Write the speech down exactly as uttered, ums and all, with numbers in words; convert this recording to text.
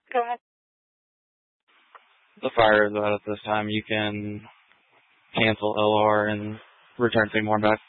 Go ahead. The fire is out at this time. You can cancel L R and return Seymour back.